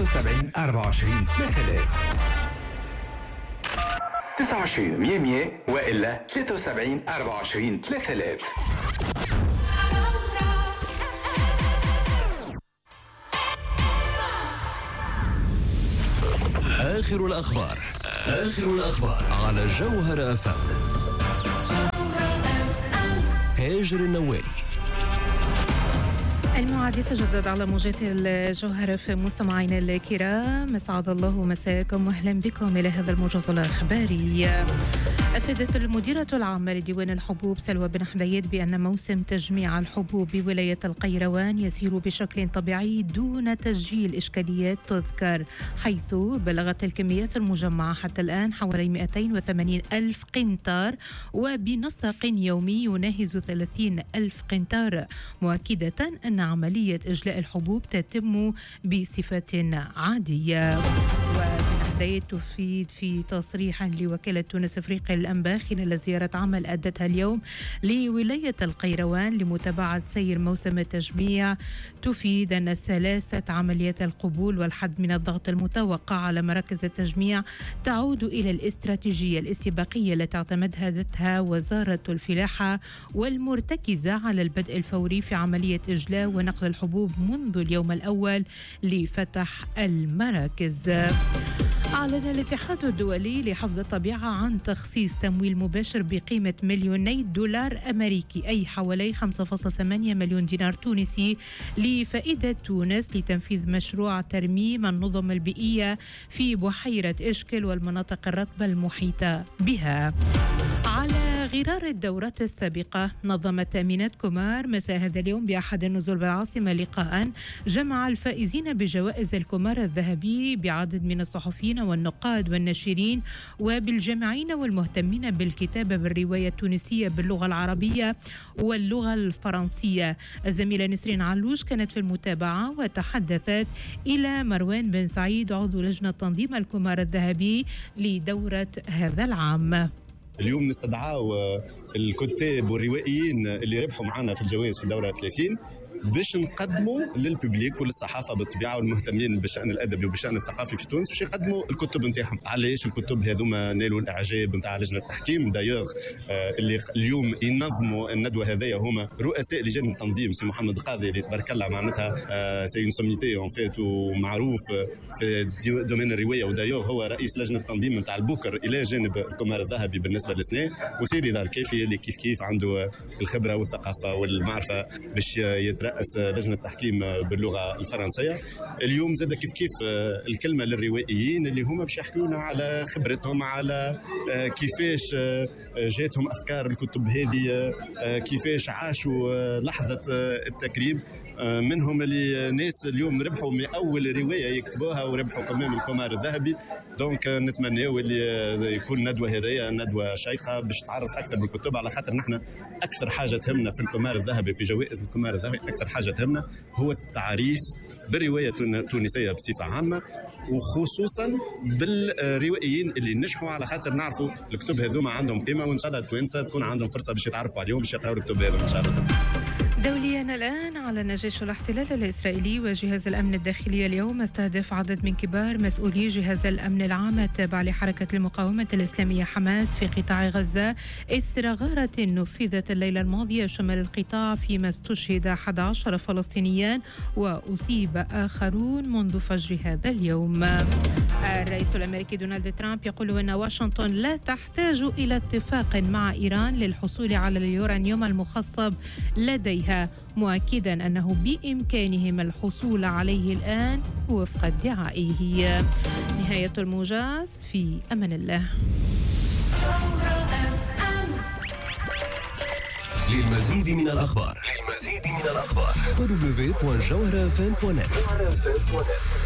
73 24 3000 29 100 وإلا 73 24 3000. آخر الأخبار على جوهر FM. هاجر النوالي. الموعد يتجدد على موجات الجوهرة في مستمعينا الكرام. أسعد الله مساءكم وأهلا بكم إلى هذا الموجز الإخباري. أفادت المديرة العامة لديوان الحبوب سلوى بن حديد بأن موسم تجميع الحبوب بولاية القيروان يسير بشكل طبيعي دون تسجيل إشكاليات تذكر، حيث بلغت الكميات المجمعة حتى الآن حوالي 280 ألف قنطار وبنسق يومي يناهز 30 ألف قنطار، مؤكدة أن عملية إجلاء الحبوب تتم بصفة عادية. وبن حديد تفيد في تصريح لوكالة تونس أفريقيا الأنباء خلال زيارة عمل أدتها اليوم لولاية القيروان لمتابعة سير موسم التجميع، تفيد أن سلاسة عمليات القبول والحد من الضغط المتوقع على مراكز التجميع تعود إلى الاستراتيجية الاستباقية التي اعتمدتها وزارة الفلاحة والمرتكزة على البدء الفوري في عملية إجلاء ونقل الحبوب منذ اليوم الأول لفتح المراكز. أعلن الاتحاد الدولي لحفظ الطبيعة عن تخصيص تمويل مباشر بقيمة $2 أمريكي أي حوالي 5.8 مليون دينار تونسي لفائدة تونس لتنفيذ مشروع ترميم النظم البيئية في بحيرة إشكل والمناطق الرطبة المحيطة بها. على غرار الدورات السابقة نظمت تأمينات كومار مساء هذا اليوم بأحد النزول بالعاصمة لقاء جمع الفائزين بجوائز الكومار الذهبي بعدد من الصحفيين والنقاد والناشرين وبالجامعين والمهتمين بالكتابة بالرواية التونسية باللغة العربية واللغة الفرنسية. الزميلة نسرين علوش كانت في المتابعة وتحدثت إلى مروان بن سعيد عضو لجنة تنظيم الكومار الذهبي لدورة هذا العام. اليوم نستدعاو الكتاب والروائيين اللي ربحوا معنا في الجوائز في الدورة 30 باش نقدموا للببليك وللصحافه بالطبيعه والمهتمين بالشان الادبي وبالشان الثقافي في تونس باش يقدموا الكتب نتاعهم. علاش الكتب هذوما نالوا الاعجاب نتاع لجنه التحكيم دايوغ اللي اليوم ينظموا الندوه هذيا هما رؤساء لجان التنظيم، سي محمد القاضي اللي تبارك الله معناتها سي سوميتي اون فيت ومعروف في دومين الروايه، ودايوغ هو رئيس لجنه التنظيم نتاع البوكر الى جانب الكومار الذهبي بالنسبه للسنه، وسي رضا الكافي اللي كيف عنده الخبره والثقافه والمعرفه باش يترأس لجنة التحكيم باللغة الفرنسية. اليوم زاد كيف الكلمة للروائيين اللي هم باش يحكونا على خبرتهم، على كيفاش جاتهم أفكار الكتب هذه، كيفاش عاشوا لحظة التكريم. منهم اللي ناس اليوم ربحوا من أول رواية يكتبوها وربحوا كمان الكومار الذهبي. دونك نتمنى اللي يكون ندوة هذه ندوة شيقة باش تعرف أكثر بالكتب، على خاطر نحن أكثر حاجة تهمنا في الكومار الذهبي في جوائز الكومار الذهبي أكثر حاجة تهمنا هو التعريف بالرواية التونسية بصفة عامة، وخصوصا بالروائيين اللي نجحوا، على خاطر نعرفوا الكتب هذوما عندهم قيمة، وإن شاء الله التوانسة تكون عندهم فرصة باش يتعرفوا عليهم باش يقراوا الكتب هذوما إن شاء الله. دوليا الآن أعلن جيش الاحتلال الإسرائيلي وجهاز الأمن الداخلي اليوم استهدف عدد من كبار مسؤولي جهاز الأمن العام التابع لحركة المقاومة الإسلامية حماس في قطاع غزة إثر غارة نفذت الليلة الماضية شمال القطاع، فيما استشهد 11 فلسطينيان وأصيب آخرون منذ فجر هذا اليوم. الرئيس الأمريكي دونالد ترامب يقول أن واشنطن لا تحتاج إلى اتفاق مع إيران للحصول على اليورانيوم المخصب لديها، مؤكدا أنه بإمكانهم الحصول عليه الآن وفق ادعائه. نهاية الموجز، في أمان الله. للمزيد من الأخبار www.jawharafm.net